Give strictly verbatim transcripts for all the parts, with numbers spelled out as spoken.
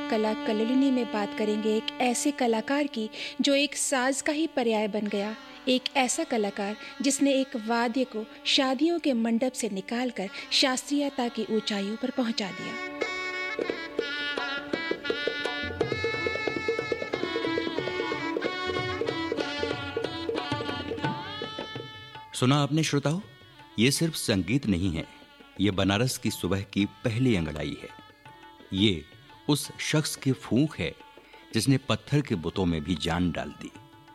कला कल्लोलिनी में बात करेंगे एक ऐसे कलाकार की जो एक साज का ही पर्याय बन गया, एक ऐसा कलाकार जिसने एक वाद्य को शादियों के मंडप से निकालकर शास्त्रीयता की ऊंचाइयों पर पहुंचा दिया। सुना आपने श्रोताओं, ये सिर्फ संगीत नहीं है, ये बनारस की सुबह की पहली अंगड़ाई है। ये उस शख्स की फूंक है जिसने पत्थर के बुतों में भी जान डाल दी।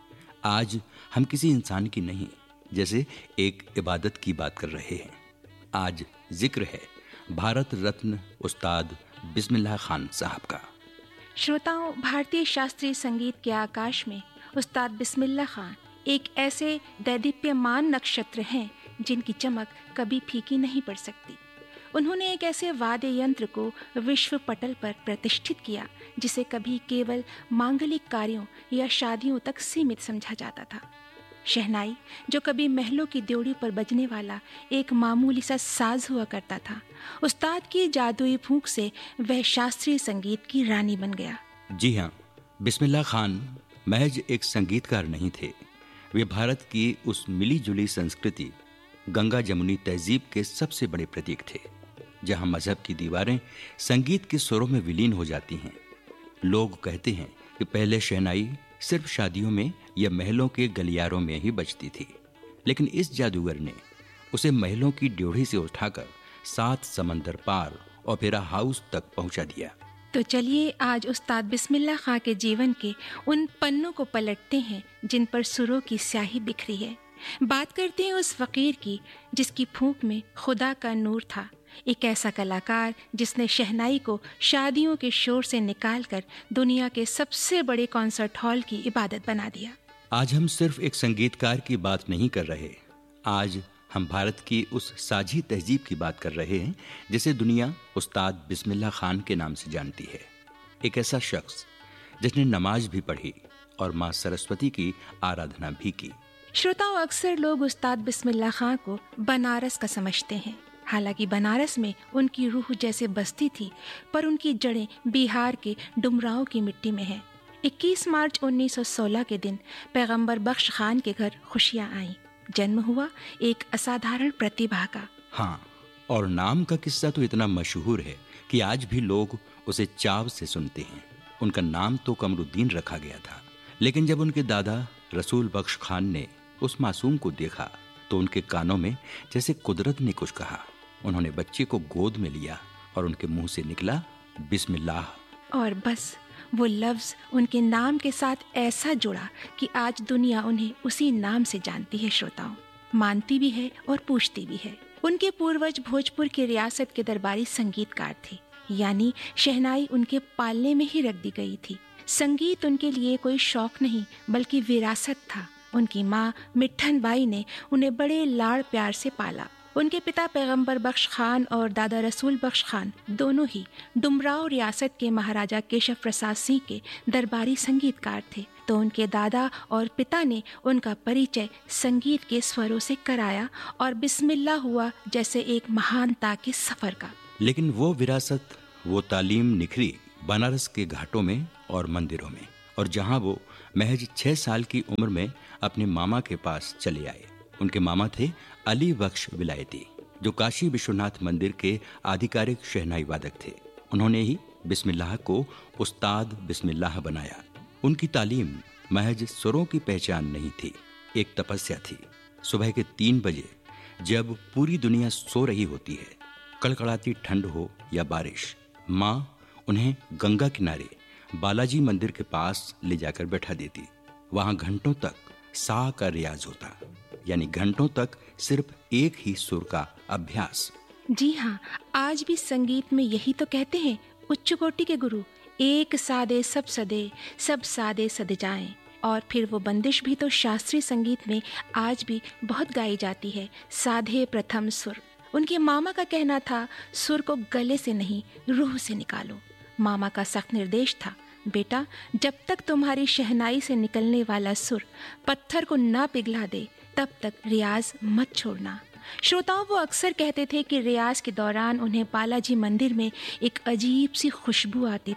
आज हम किसी इंसान की नहीं, जैसे एक इबादत की बात कर रहे हैं। आज जिक्र है भारत रत्न उस्ताद बिस्मिल्लाह खान साहब का। श्रोताओं, भारतीय शास्त्रीय संगीत के आकाश में उस्ताद बिस्मिल्लाह खान एक ऐसे दैदीप्यमान नक्षत्र हैं जिनकी चमक कभी फीकी नहीं पड़ सकती। उन्होंने एक ऐसे वाद्य यंत्र को विश्व पटल पर प्रतिष्ठित किया जिसे कभी केवल मांगलिक कार्यों या शादियों तक सीमित समझा जाता था। शहनाई, जो कभी महलों की ड्योढ़ी पर बजने वाला एक मामूली सा साज हुआ करता था, उस्ताद की जादुई फूंक से वह शास्त्रीय संगीत की रानी बन गया। जी हाँ, बिस्मिल्लाह खान महज एक संगीतकार नहीं थे, वे भारत की उस मिली जुली संस्कृति, गंगा जमुनी तहजीब के सबसे बड़े प्रतीक थे, जहां मजहब की दीवारें संगीत के सुरों में विलीन हो जाती हैं। लोग कहते हैं कि पहले शहनाई सिर्फ शादियों में या महलों के गलियारों में ही बजती थी, लेकिन इस जादूगर ने उसे महलों की ड्योढ़ी से उठाकर सात समंदर पार ओपेरा हाउस तक पहुंचा दिया। तो चलिए आज उस्ताद बिस्मिल्लाह खां के जीवन के उन पन्नों को पलटते हैं जिन पर सुरों की स्याही बिखरी है। बात करते हैं उस फकीर की जिसकी फूंक में खुदा का नूर था, एक ऐसा कलाकार जिसने शहनाई को शादियों के शोर से निकालकर दुनिया के सबसे बड़े कॉन्सर्ट हॉल की इबादत बना दिया। आज हम सिर्फ एक संगीतकार की बात नहीं कर रहे, आज हम भारत की उस साझी तहजीब की बात कर रहे हैं जिसे दुनिया उस्ताद बिस्मिल्लाह खान के नाम से जानती है। एक ऐसा शख्स जिसने नमाज भी पढ़ी और माँ सरस्वती की आराधना भी की। श्रोताओं, अक्सर लोग उस्ताद बिस्मिल्लाह खां को बनारस का समझते हैं। हालांकि बनारस में उनकी रूह जैसे बसती थी, पर उनकी जड़ें बिहार के डुमरांव की मिट्टी में हैं। इक्कीस मार्च उन्नीस सौ सोलह के दिन पैगंबर बख्श खान के घर खुशियां आईं। जन्म हुआ एक असाधारण प्रतिभा का। हाँ, और नाम का किस्सा तो इतना मशहूर है कि आज भी लोग उसे चाव से सुनते हैं। उनका नाम तो कमरुद्दीन रखा गया था, लेकिन जब उनके दादा रसूल बख्श खान ने उस मासूम को देखा तो उनके कानों में जैसे कुदरत ने कुछ कहा। उन्होंने बच्चे को गोद में लिया और उनके मुंह से निकला बिस्मिल्लाह। और बस वो लफ्ज उनके नाम के साथ ऐसा जुड़ा कि आज दुनिया उन्हें उसी नाम से जानती है। श्रोताओं, मानती भी है और पूछती भी है। उनके पूर्वज भोजपुर की रियासत के दरबारी संगीतकार थे, यानी शहनाई उनके पालने में ही रख दी गई थी। संगीत उनके लिए कोई शौक नहीं बल्कि विरासत था। उनकी माँ मिट्ठन बाई ने उन्हें बड़े लाड़ प्यार से पाला। उनके पिता पैगंबर बख्श खान और दादा रसूल बख्श खान दोनों ही डुमराव रियासत के महाराजा केशव प्रसाद सिंह के दरबारी संगीतकार थे, तो उनके दादा और पिता ने उनका परिचय संगीत के स्वरों से कराया और बिस्मिल्लाह हुआ जैसे एक महानता के सफर का। लेकिन वो विरासत, वो तालीम निखरी बनारस के घाटों में और मंदिरों में, और जहां वो महज छह साल की उम्र में अपने मामा के पास चले आए। उनके मामा थे अली बख्श विलायती, जो काशी विश्वनाथ मंदिर के आधिकारिक शहनाई वादक थे। उन्होंने ही बिस्मिल्लाह को उस्ताद बिस्मिल्लाह बनाया। उनकी तालीम महज सुरों की पहचान नहीं थी, एक तपस्या थी। सुबह के तीन बजे जब पूरी दुनिया सो रही होती है, कड़कड़ाती ठंड हो या बारिश, माँ उन्हें गंगा किनारे बालाजी मंदिर के पास ले जाकर बैठा देती। वहां घंटों तक सा का रियाज होता, यानी घंटों तक सिर्फ एक ही सुर का अभ्यास। जी हाँ, आज भी संगीत में यही तो कहते हैं उच्च कोटि के गुरु, एक सादे सब सदे, सब सादे सद जाएं। और फिर वो बंदिश भी तो शास्त्रीय संगीत में आज भी बहुत गाई जाती है, साधे प्रथम सुर। उनके मामा का कहना था, सुर को गले से नहीं रूह से निकालो। मामा का सख्त निर्देश था, बेटा जब तक तुम्हारी शहनाई से निकलने वाला सुर पत्थर को ना पिघला दे तब तक रियाज मत छोड़ना। श्रोताओं, वो अक्सर कहते थे कि रियाज के दौरान उन्हें बालाजी मंदिर में एक अजीब सी खुशबू आती थी।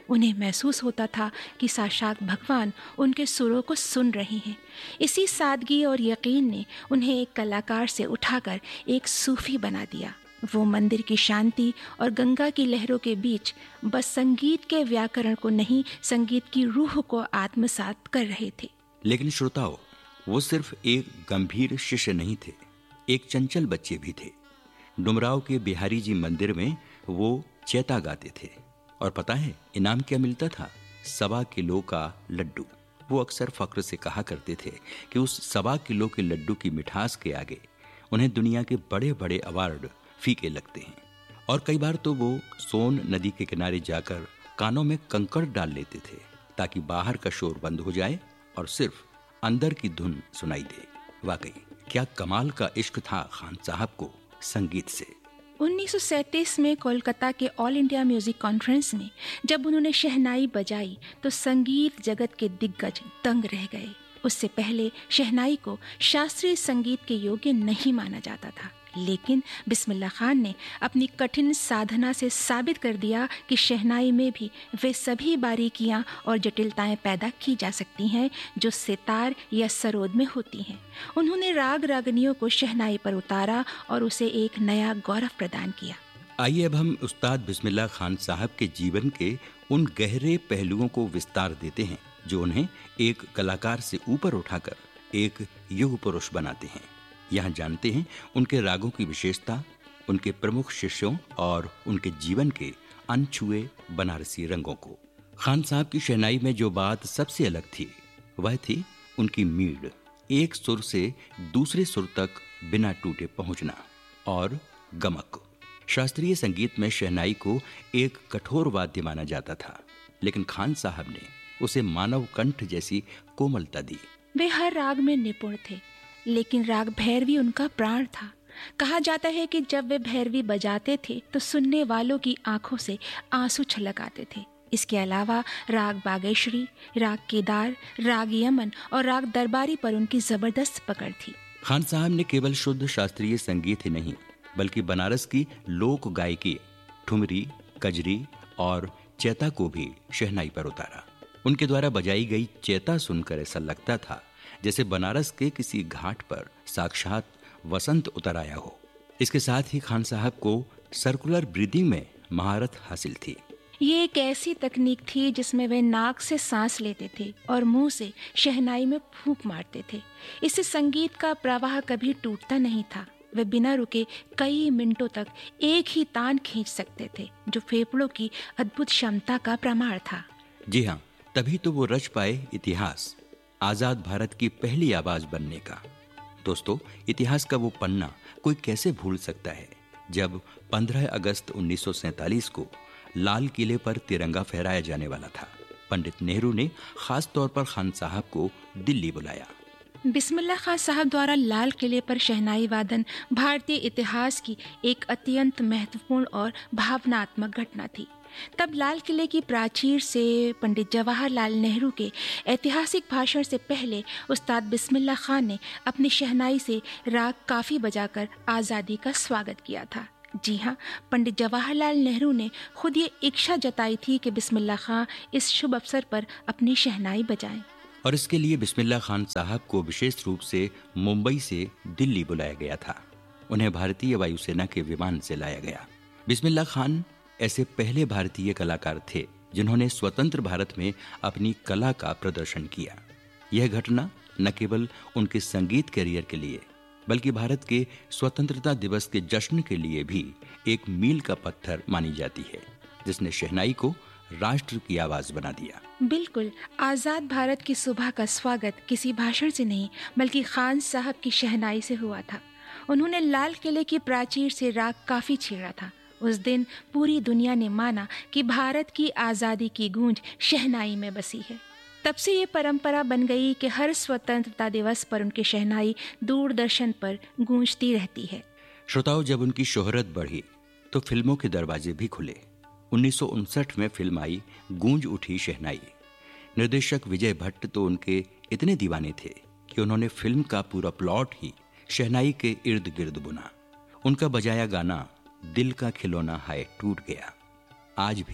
उन्हें महसूस होता था कि साक्षात भगवान उनके सुरों को सुन रहे हैं। इसी सादगी और यकीन ने उन्हें एक कलाकार से उठाकर एक सूफी बना दिया। वो मंदिर की शांति और गंगा की लहरों के बीच बस संगीत के व्याकरण को नहीं, संगीत की रूह को आत्मसात कर रहे थे। लेकिन श्रोताओं, वो सिर्फ एक गंभीर शिष्य नहीं थे, एक चंचल बच्चे भी थे। डुमराव के बिहारी जी मंदिर में वो चैता गाते थे और पता है इनाम क्या मिलता था? सवा किलो का लड्डू। वो अक्सर फक्र से कहा करते थे कि उस सवा किलो के लड्डू की मिठास के आगे उन्हें दुनिया के बड़े बड़े अवार्ड फीके लगते हैं। और कई बार तो वो सोन नदी के किनारे जाकर कानों में कंकड़ डाल लेते थे ताकि बाहर का शोर बंद हो जाए और सिर्फ अंदर की धुन सुनाई दे। वाकई क्या कमाल का इश्क था खान साहब को संगीत से। उन्नीस सौ सैंतीस में कोलकाता के ऑल इंडिया म्यूजिक कॉन्फ्रेंस में जब उन्होंने शहनाई बजाई तो संगीत जगत के दिग्गज दंग रह गए। उससे पहले शहनाई को शास्त्रीय संगीत के योग्य नहीं माना जाता था, लेकिन बिस्मिल्लाह खान ने अपनी कठिन साधना से साबित कर दिया कि शहनाई में भी वे सभी बारीकियां और जटिलताएं पैदा की जा सकती हैं जो सितार या सरोद में होती हैं। उन्होंने राग रागनियों को शहनाई पर उतारा और उसे एक नया गौरव प्रदान किया। आइए अब हम उस्ताद बिस्मिल्लाह खान साहब के जीवन के उन गहरे पहलुओं को विस्तार देते हैं जो उन्हें एक कलाकार से ऊपर उठाकर एक युग पुरुष बनाते हैं। यहाँ जानते हैं उनके रागों की विशेषता, उनके प्रमुख शिष्यों और उनके जीवन के अनछुए बनारसी रंगों को। खान साहब की शहनाई में जो बात सबसे अलग थी वह थी उनकी मीड़, एक सुर से दूसरे सुर तक बिना टूटे पहुंचना, और गमक। शास्त्रीय संगीत में शहनाई को एक कठोर वाद्य माना जाता था, लेकिन खान साहब ने उसे मानव कंठ जैसी कोमलता दी। वे हर राग में निपुण थे, लेकिन राग भैरवी उनका प्राण था। कहा जाता है कि जब वे भैरवी बजाते थे तो सुनने वालों की आंखों से आंसू छलक आते थे। इसके अलावा राग बागेश्वरी, राग केदार, राग यमन और राग दरबारी पर उनकी जबरदस्त पकड़ थी। खान साहब ने केवल शुद्ध शास्त्रीय संगीत ही नहीं बल्कि बनारस की लोक गायकी, ठुमरी, कजरी और चैता को भी शहनाई पर उतारा। उनके द्वारा बजाई गई चैता सुनकर ऐसा लगता था जैसे बनारस के किसी घाट पर साक्षात वसंत उतर आया हो। इसके साथ ही खान साहब को सर्कुलर ब्रीदिंग में महारत हासिल थी। ये एक ऐसी तकनीक थी जिसमें वे नाक से सांस लेते थे और मुंह से शहनाई में फूंक मारते थे। इससे संगीत का प्रवाह कभी टूटता नहीं था। वे बिना रुके कई मिनटों तक एक ही तान खींच सकते थे, जो फेफड़ों की अद्भुत क्षमता का प्रमाण था। जी हाँ, तभी तो वो रच पाए इतिहास, आजाद भारत की पहली आवाज बनने का। दोस्तों, इतिहास का वो पन्ना कोई कैसे भूल सकता है जब पंद्रह अगस्त उन्नीस सौ सैंतालीस को लाल किले पर तिरंगा फहराया जाने वाला था। पंडित नेहरू ने खास तौर पर खान साहब को दिल्ली बुलाया। बिस्मिल्लाह खान साहब द्वारा लाल किले पर शहनाई वादन भारतीय इतिहास की एक अत्यंत महत्वपूर्ण और भावनात्मक घटना थी। तब लाल किले की प्राचीर से पंडित जवाहरलाल नेहरू के ऐतिहासिक भाषण से पहले उस्ताद बिस्मिल्लाह खान ने अपनी शहनाई से राग काफी बजाकर आज़ादी का स्वागत किया था। जी हाँ, पंडित जवाहरलाल नेहरू ने खुद ये इच्छा जताई थी कि बिस्मिल्लाह खान इस शुभ अवसर पर अपनी शहनाई बजाएं। और इसके लिए बिस्मिल्लाह खान साहब को विशेष रूप से मुंबई से दिल्ली बुलाया गया था। उन्हें भारतीय वायुसेना के विमान से लाया गया। बिस्मिल्लाह खान ऐसे पहले भारतीय कलाकार थे जिन्होंने स्वतंत्र भारत में अपनी कला का प्रदर्शन किया। यह घटना न केवल उनके संगीत करियर के लिए बल्कि भारत के स्वतंत्रता दिवस के जश्न के लिए भी एक मील का पत्थर मानी जाती है, जिसने शहनाई को राष्ट्र की आवाज बना दिया। बिल्कुल, आजाद भारत की सुबह का स्वागत किसी भाषण से नहीं बल्कि खान साहब की शहनाई से हुआ था। उन्होंने लाल किले की प्राचीर से राग काफी छेड़ा था। उस दिन पूरी दुनिया ने माना कि भारत की आज़ादी की गूंज शहनाई में बसी है। तब से ये परंपरा बन गई कि हर स्वतंत्रता दिवस पर उनकी शहनाई दूरदर्शन पर गूंजती रहती है। श्रोताओं, जब उनकी शोहरत बढ़ी तो फिल्मों के दरवाजे भी खुले। उन्नीस सौ उनसठ में फिल्म आई गूंज उठी शहनाई। निर्देशक विजय भट्ट तो उनके इतने दीवाने थे कि उन्होंने फिल्म का पूरा प्लॉट ही शहनाई के इर्द गिर्द बुना। उनका बजाया गाना दिल का खिलौना हाय टूट गया आज भी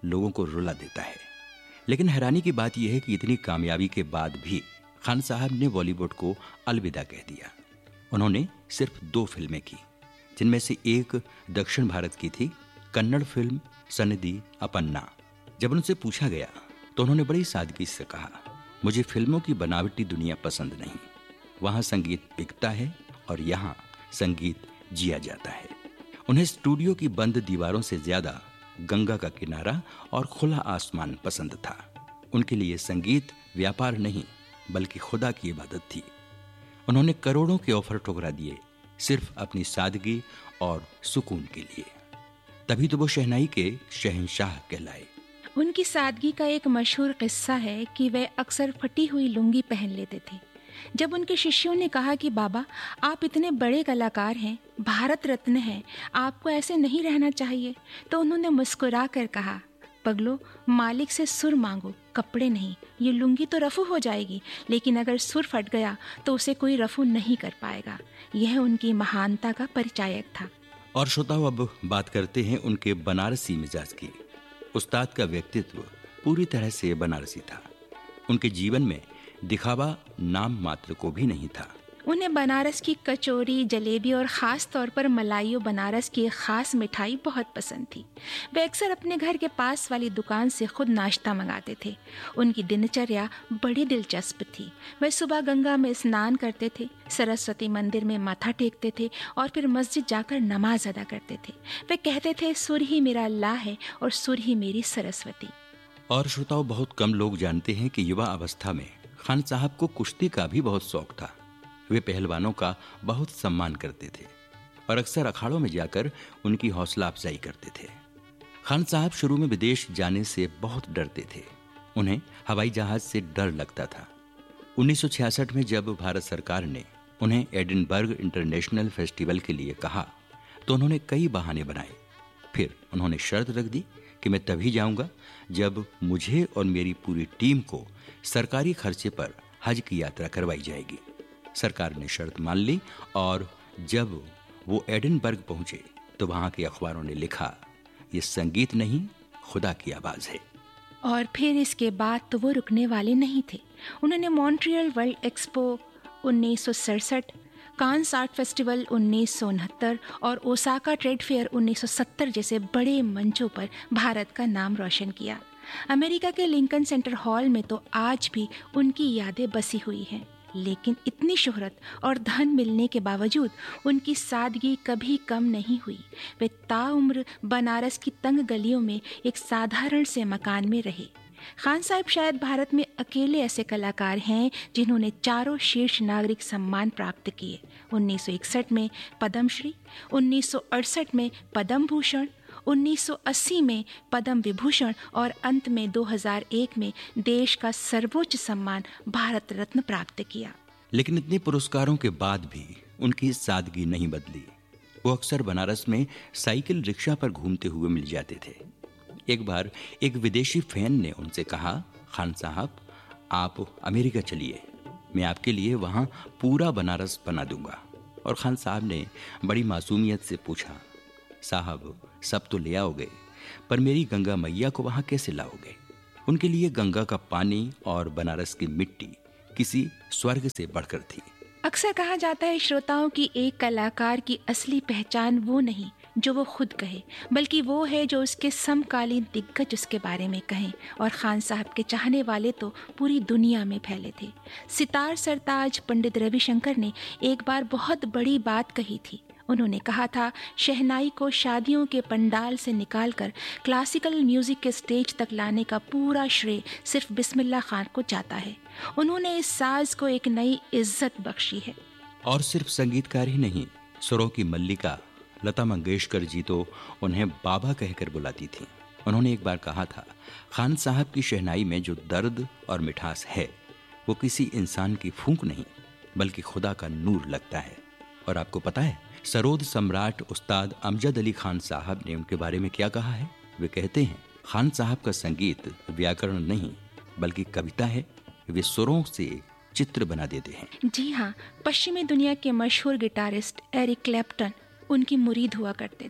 लोगों को रुला देता है। लेकिन हैरानी की बात यह है कि इतनी कामयाबी के बाद भी खान साहब ने बॉलीवुड को अलविदा कह दिया। उन्होंने सिर्फ दो फिल्में की, जिनमें से एक दक्षिण भारत की थी, कन्नड़ फिल्म सनदी अपन्ना। जब उनसे पूछा गया तो उन्होंने बड़ी सादगी से कहा, मुझे फिल्मों की बनावटी दुनिया पसंद नहीं। वहां संगीत बिकता है और यहाँ संगीत जिया जाता है। उन्हें स्टूडियो की बंद दीवारों से ज्यादा गंगा का किनारा और खुला आसमान पसंद था। उनके लिए संगीत व्यापार नहीं बल्कि खुदा की इबादत थी। उन्होंने करोड़ों के ऑफर ठुकरा दिए सिर्फ अपनी सादगी और सुकून के लिए। तभी तो वो शहनाई के शहंशाह कहलाए। उनकी सादगी का एक मशहूर किस्सा है कि वे अक्सर फटी हुई लुंगी पहन लेते थे। जब उनके शिष्यों ने कहा कि बाबा, आप इतने बड़े कलाकार हैं, भारत रत्न हैं, आपको ऐसे नहीं रहना चाहिए, तो उन्होंने मुस्कुरा कर कहा, पगलो, मालिक से सुर मांगो, कपड़े नहीं। ये लुंगी तो रफू हो जाएगी, लेकिन अगर सुर फट गया तो उसे कोई रफू नहीं कर पाएगा। यह उनकी महानता का परिचायक था। और श्रोताओ, अब बात करते हैं उनके बनारसी मिजाज की। उस्ताद का व्यक्तित्व पूरी तरह से बनारसी था। उनके जीवन में दिखावा नाम मात्र को भी नहीं था। उन्हें बनारस की कचौरी, जलेबी और ख़ास तौर पर मलाइयो बनारस की एक ख़ास मिठाई बहुत पसंद थी। वे अक्सर अपने घर के पास वाली दुकान से खुद नाश्ता मंगाते थे। उनकी दिनचर्या बड़ी दिलचस्प थी। वे सुबह गंगा में स्नान करते थे, सरस्वती मंदिर में माथा टेकते थे और फिर मस्जिद जाकर नमाज अदा करते थे। वे कहते थे, सुर ही मेरा अल्लाह है और सुर ही मेरी सरस्वती। और श्रोताओं, बहुत कम लोग जानते हैं कि युवा अवस्था में खान साहब को कुश्ती का भी बहुत शौक था। वे पहलवानों का बहुत सम्मान करते थे और अक्सर अखाड़ों में जाकर उनकी हौसला अफजाई करते थे। खान साहब शुरू में विदेश जाने से बहुत डरते थे। उन्हें हवाई जहाज से डर लगता था। उन्नीस सौ छियासठ में जब भारत सरकार ने उन्हें एडिनबर्ग इंटरनेशनल फेस्टिवल के लिए कहा तो उन्होंने कई बहाने बनाए। फिर उन्होंने शर्त रख दी कि मैं तभी जाऊंगा जब मुझे और मेरी पूरी टीम को सरकारी खर्चे पर हज की यात्रा करवाई जाएगी। सरकार ने शर्त मान ली और जब वो एडिनबर्ग पहुंचे तो वहां के अखबारों ने लिखा, ये संगीत नहीं, खुदा की आवाज है। और फिर इसके बाद तो वो रुकने वाले नहीं थे। उन्होंने मॉन्ट्रियल वर्ल्ड एक्सपो उन्नीस सौ सड़सठ, कांस आर्ट फेस्टिवल उन्नीस सौ उनहत्तर और ओसाका ट्रेड फेयर उन्नीस सौ सत्तर जैसे बड़े मंचों पर भारत का नाम रोशन किया। अमेरिका के लिंकन सेंटर हॉल में तो आज भी उनकी यादें बसी हुई हैं। लेकिन इतनी शोहरत और धन मिलने के बावजूद उनकी सादगी कभी कम नहीं हुई। वे ताउम्र बनारस की तंग गलियों में एक साधारण से मकान में रहे। खान साहब शायद भारत में अकेले ऐसे कलाकार हैं जिन्होंने चारों शीर्ष नागरिक सम्मान प्राप्त किए। उन्नीस सौ इकसठ में पद्मश्री, उन्नीस सौ अड़सठ में पद्म भूषण, उन्नीस सौ अस्सी में पद्म विभूषण और अंत में दो हज़ार एक में देश का सर्वोच्च सम्मान भारत रत्न प्राप्त किया। लेकिन इतने पुरस्कारों के बाद भी उनकी सादगी नहीं बदली। वो अक्सर बनारस में साइकिल रिक्शा पर घूमते हुए मिल जाते थे। एक बार एक विदेशी फैन ने उनसे कहा, खान साहब, आप अमेरिका चलिए, मैं आपके लिए वहाँ पूरा बनारस बना दूंगा। और खान साहब ने बड़ी मासूमियत से पूछा, साहब, सब तो ले आओगे, पर मेरी गंगा मैया को वहाँ कैसे लाओगे? उनके लिए गंगा का पानी और बनारस की मिट्टी किसी स्वर्ग से बढ़कर थी। अक्सर कहा जाता है श्रोताओं की एक कलाकार की असली पहचान वो नहीं जो वो खुद कहे, बल्कि वो है जो उसके समकालीन दिग्गज उसके बारे में कहें। और खान साहब के चाहने वाले तो पूरी दुनिया में फैले थे। सितार सरताज पंडित रविशंकर ने एक बार बहुत बड़ी बात कही थी। उन्होंने कहा था, शहनाई को शादियों के पंडाल से निकालकर क्लासिकल म्यूजिक के स्टेज तक लाने का पूरा श्रेय सिर्फ बिस्मिल्लाह खान को जाता है। उन्होंने इस साज को एक नई इज्जत बख्शी है। और सिर्फ संगीतकार ही नहीं, सुरों की मल्लिका लता मंगेशकर जी तो उन्हें बाबा कहकर बुलाती थी। उन्होंने एक बार कहा था, खान साहब की शहनाई में जो दर्द और मिठास है वो किसी इंसान की फूंक नहीं बल्कि खुदा का नूर लगता है। और आपको पता है, सरोद सम्राट उस्ताद अमजद अली खान साहब ने उनके बारे में क्या कहा है? वे कहते हैं, खान साहब का संगीत व्याकरण नहीं बल्कि कविता है। वे सुरों से चित्र बना देते हैं। जी हाँ, पश्चिमी दुनिया के मशहूर गिटारिस्ट एरिक क्लैप्टन उनकी मुरीद हुआ करते थे।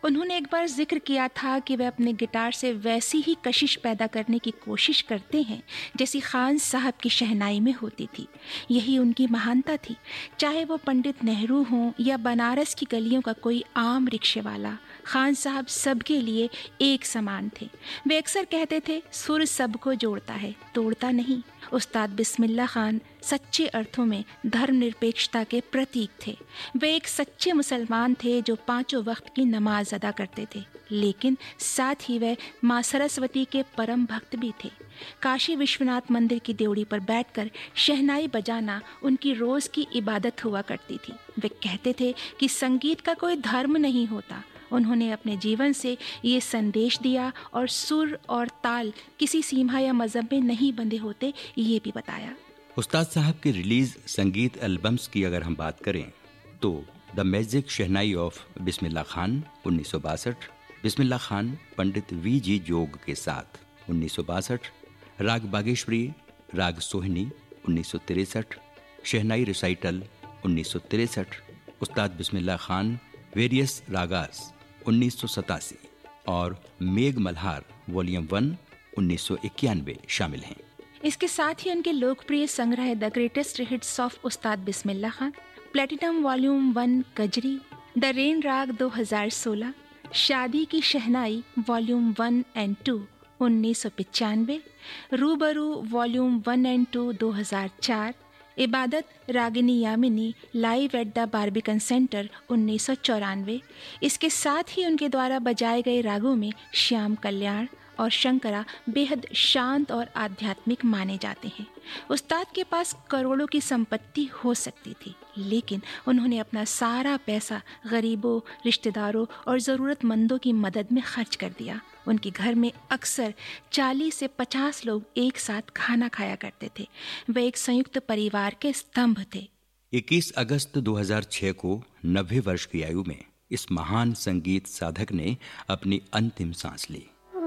उन्होंने एक बार जिक्र किया था कि वे अपने गिटार से वैसी ही कशिश पैदा करने की कोशिश करते हैं जैसी खान साहब की शहनाई में होती थी। यही उनकी महानता थी। चाहे वो पंडित नेहरू हों या बनारस की गलियों का कोई आम रिक्शे वाला, खान साहब सबके लिए एक समान थे। वे अक्सर कहते थे, सुर सबको जोड़ता है, तोड़ता नहीं। उस्ताद बिस्मिल्लाह खान सच्चे अर्थों में धर्मनिरपेक्षता के प्रतीक थे। वे एक सच्चे मुसलमान थे जो पांचों वक्त की नमाज अदा करते थे, लेकिन साथ ही वे माँ सरस्वती के परम भक्त भी थे। काशी विश्वनाथ मंदिर की देवड़ी पर बैठकर शहनाई बजाना उनकी रोज की इबादत हुआ करती थी। वे कहते थे कि संगीत का कोई धर्म नहीं होता। उन्होंने अपने जीवन से ये संदेश दिया और सुर और ताल किसी सीमा या मजहब में नहीं बंधे होते, ये भी बताया। उस्ताद साहब की रिलीज संगीत एल्बम्स की अगर हम बात करें तो the magic shehnai of Bismillah Khan उन्नीस सौ बासठ, बिस्मिल्लाह खान पंडित वी जी जोग के साथ उन्नीस सौ बासठ, राग बागेश्वरी, राग सोहिनी उन्नीस सौ तिरसठ, शहनाई रिसाइटल उन्नीस सौ तिरसठ, उस्ताद बिस्मिल्लाह खान वेरियस रागास उन्नीस सौ सतासी और मेघ मल्हार वॉल्यूम वन उन्नीस सौ इक्यानवे शामिल हैं। इसके साथ ही उनके लोकप्रिय संग्रह the greatest hits of Ustad Bismillah Khan, platinum volume one Kajri, the rain राग दो हज़ार सोलह, शादी की शहनाई वॉल्यूम वन एंड टू उन्नीस सौ पचानवे, रूबरू वॉल्यूम वन एंड टू दो हज़ार चार, इबादत Ragini Yamini live at the बारबिकन centre उन्नीस सौ चौरानवे। इसके साथ ही उनके द्वारा बजाए गए रागों में श्याम कल्याण और शंकरा बेहद शांत और आध्यात्मिक माने जाते हैं। उस्ताद के पास करोड़ों की संपत्ति हो सकती थी, लेकिन उन्होंने अपना सारा पैसा गरीबों, रिश्तेदारों और ज़रूरतमंदों की मदद में खर्च कर दिया। उनके घर में अक्सर चालीस से पचास लोग एक साथ खाना खाया करते थे। वे एक संयुक्त परिवार के स्तंभ थे। इक्कीस अगस्त दो हज़ार छह को नब्बे वर्ष की आयु में इस महान संगीत साधक ने अपनी अंतिम सांस ली।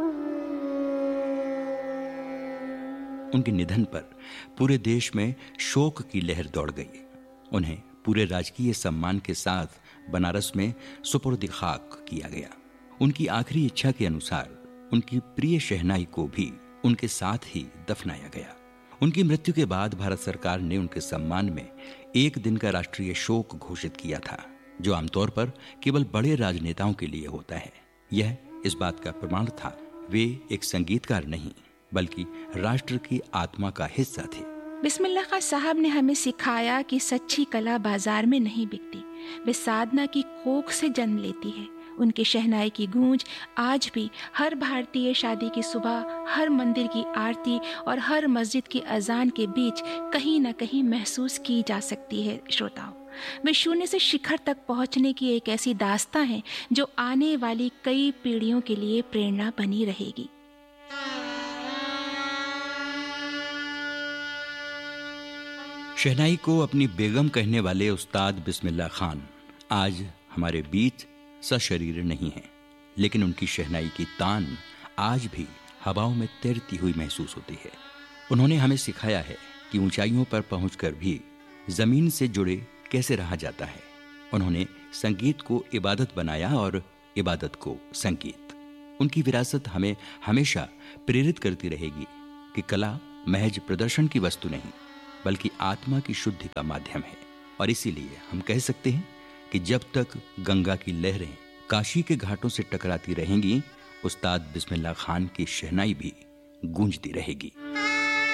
उनके निधन पर पूरे देश में शोक की लहर दौड़ गई। उन्हें पूरे राजकीय सम्मान के साथ बनारस में सुपुर्द खाक किया गया। उनकी आखिरी इच्छा के अनुसार उनकी प्रिय शहनाई को भी उनके साथ ही दफनाया गया। उनकी मृत्यु के बाद भारत सरकार ने उनके सम्मान में एक दिन का राष्ट्रीय शोक घोषित किया था, जो आमतौर पर केवल बड़े राजनेताओं के लिए होता है। यह इस बात का प्रमाण था वे एक संगीतकार नहीं बल्कि राष्ट्र की आत्मा का हिस्सा थे। बिस्मिल्लाह खान साहब ने हमें सिखाया कि सच्ची कला बाजार में नहीं बिकती, वे साधना की कोख से जन्म लेती है। उनके शहनाई की गूंज आज भी हर भारतीय शादी की सुबह, हर मंदिर की आरती और हर मस्जिद की अजान के बीच कहीं न कहीं महसूस की जा सकती है। श्रोताओं, वे शून्य से शिखर तक पहुंचने की एक ऐसी दास्तां है जो आने वाली कई पीढ़ियों के लिए प्रेरणा बनी रहेगी। शहनाई को अपनी बेगम कहने वाले उस्ताद बिस्मिल्लाह खान आज हमारे बीच सशरीर नहीं है, लेकिन उनकी शहनाई की तान आज भी हवाओं में तैरती हुई महसूस होती है। उन्होंने हमें सिखाया है कि ऊंचाइयों पर पहुंचकर भी जमीन से जुड़े कैसे रहा जाता है। उन्होंने संगीत को इबादत बनाया और इबादत को संगीत। उनकी विरासत हमें हमेशा प्रेरित करती रहेगी कि कला महज प्रदर्शन की वस्तु नहीं बल्कि आत्मा की शुद्धि का माध्यम है। और इसीलिए हम कह सकते हैं कि जब तक गंगा की लहरें काशी के घाटों से टकराती रहेंगी, उस्ताद बिस्मिल्लाह खान की शहनाई भी गूंजती रहेगी।